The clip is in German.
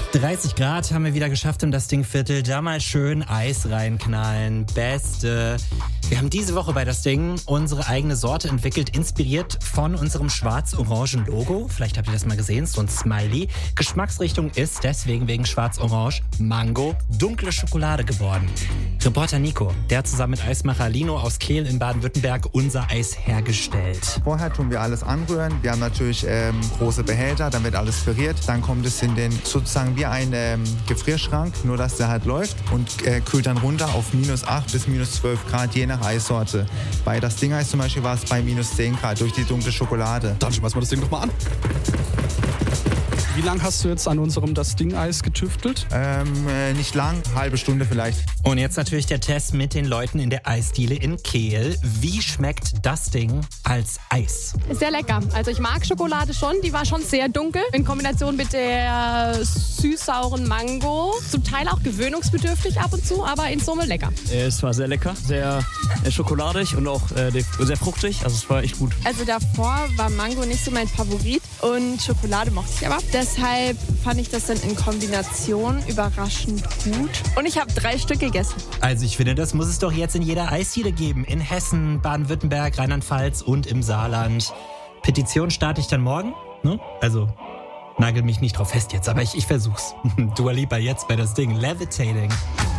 30 Grad haben wir wieder geschafft im das Ding-Viertel. Da mal schön Eis reinknallen. Beste. Wir haben diese Woche bei das Ding unsere eigene Sorte entwickelt, inspiriert von unserem schwarz-orangen Logo. Vielleicht habt ihr das mal gesehen, so ein Smiley. Geschmacksrichtung ist deswegen wegen schwarz-orange Mango dunkle Schokolade geworden. Reporter Nico, der hat zusammen mit Eismacher Lino aus Kehl in Baden-Württemberg unser Eis hergestellt. Vorher tun wir alles anrühren. Wir haben natürlich große Behälter, dann wird alles püriert. Dann kommt es in den sozusagen wie ein Gefrierschrank, nur dass der halt läuft und kühlt dann runter auf minus 8 bis minus 12 Grad, je nach Eissorte. Bei das Ding-Eis zum Beispiel war es bei minus 10 Grad durch die dunkle Schokolade. Dann schmeißen wir das Ding doch mal an. Wie lange hast du jetzt an unserem das Ding-Eis getüftelt? Nicht lang, halbe Stunde vielleicht. Und jetzt natürlich der Test mit den Leuten in der Eisdiele in Kehl. Wie schmeckt das Ding als Eis? Sehr lecker. Also ich mag Schokolade schon. Die war schon sehr dunkel. In Kombination mit der süß-sauren Mango. Zum Teil auch gewöhnungsbedürftig ab und zu, aber in Summe lecker. Es war sehr lecker, sehr schokoladig und auch sehr fruchtig. Also es war echt gut. Also davor war Mango nicht so mein Favorit und Schokolade mochte ich aber. Deshalb fand ich das dann in Kombination überraschend gut. Und ich habe 3 Stück gegessen. Also ich finde, das muss es doch jetzt in jeder Eisdiele geben. In Hessen, Baden-Württemberg, Rheinland-Pfalz und im Saarland. Petition starte ich dann morgen, ne? Also nagel mich nicht drauf fest jetzt, aber ich versuch's. Dua Lipa jetzt bei das Ding Levitating.